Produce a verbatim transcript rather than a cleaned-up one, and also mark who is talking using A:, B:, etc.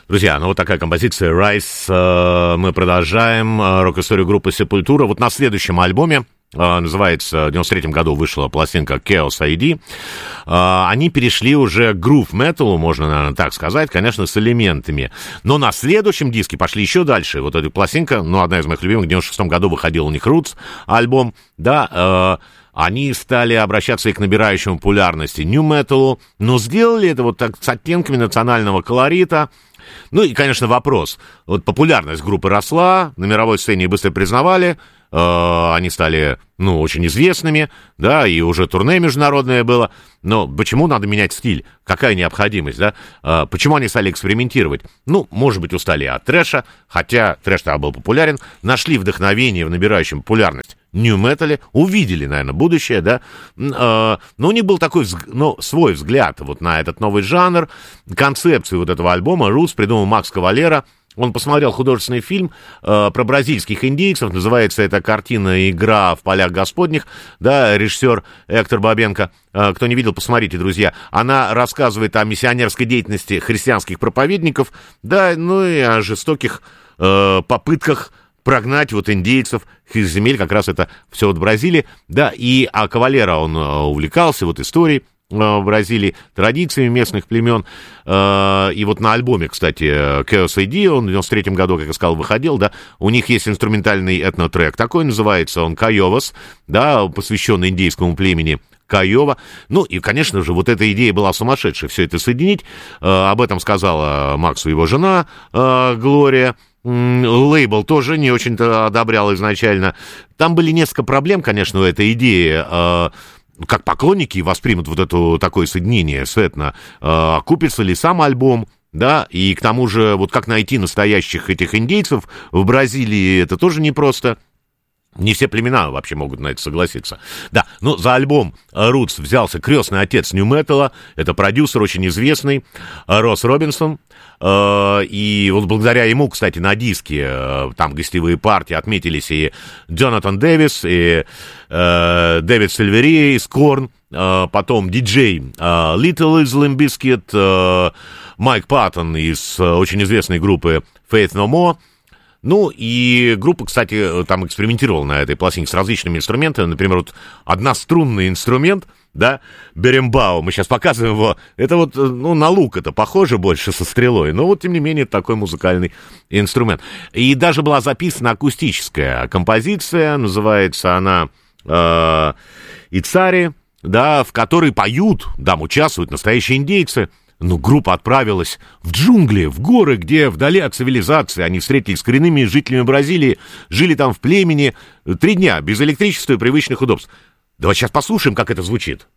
A: Друзья, ну вот такая композиция «Rise». Мы продолжаем рок-историю группы «Сепультура». Вот на следующем альбоме, называется, в девяносто третьем году вышла пластинка «Chaos ай ди». Они перешли уже к грув-металу, можно, наверное, так сказать, конечно, с элементами. Но на следующем диске пошли еще дальше. Вот эта пластинка, ну, одна из моих любимых, в девяносто шестом году выходил у них «Roots» альбом, да, они стали обращаться и к набирающему популярности нью-металу, но сделали это вот так с оттенками национального колорита. Ну и, конечно, вопрос. Вот популярность группы росла, на мировой сцене быстро признавали, э, они стали, ну, очень известными, да, и уже турне международное было. Но почему надо менять стиль? Какая необходимость, да? Э, почему они стали экспериментировать? Ну, может быть, устали от трэша, хотя трэш-то был популярен, нашли вдохновение в набирающем популярность нью-метале, увидели, наверное, будущее, да, э, но у них был такой, ну, свой взгляд вот на этот новый жанр, концепцию вот этого альбома «Roots» придумал Макс Кавалера. Он посмотрел художественный фильм э, про бразильских индейцев, называется эта картина «Игра в полях Господних», да, режиссер Эктор Бабенко. Э, кто не видел, посмотрите, друзья. Она рассказывает о миссионерской деятельности христианских проповедников, да, ну и о жестоких э, попытках прогнать вот индейцев с их земель, как раз это все от Бразилии, да, и а Кавалера, он увлекался вот историей в Бразилии, традициями местных племен, и вот на альбоме, кстати, Chaos ай ди, он в девяносто третьем году, как я сказал, выходил, да, у них есть инструментальный этнотрек, такой называется он «Кайовас», да, посвященный индейскому племени Кайова. Ну, и, конечно же, вот эта идея была сумасшедшая, все это соединить, об этом сказала Максу его жена Глория. Лейбл тоже не очень-то одобрял изначально. Там были несколько проблем, конечно, у этой идеи. Как поклонники воспримут вот это такое соединение с этно. Окупится ли сам альбом, да, и к тому же, вот как найти настоящих этих индейцев в Бразилии, это тоже непросто. Не все племена вообще могут на это согласиться. Да, ну, за альбом Roots взялся крестный отец нью-металла, это продюсер очень известный, Росс Робинсон, и вот благодаря ему, кстати, на диске, там гостевые партии отметились и Джонатан Дэвис, и э, Дэвид Сильвери из Корн, э, потом диджей э, Little из Limp Bizkit, э, Майк Паттон из э, очень известной группы Faith No More. Ну, и группа, кстати, там экспериментировала на этой пластинке с различными инструментами. Например, вот однострунный инструмент, да, берембау, мы сейчас показываем его. Это вот, ну, на лук это похоже больше со стрелой, но вот, тем не менее, такой музыкальный инструмент. И даже была записана акустическая композиция, называется она э, «Ицари», да, в которой поют, там участвуют настоящие индейцы. Но группа отправилась в джунгли, в горы, где вдали от цивилизации они встретились с коренными жителями Бразилии, жили там в племени три дня, без электричества и привычных удобств. Давайте сейчас послушаем, как это звучит.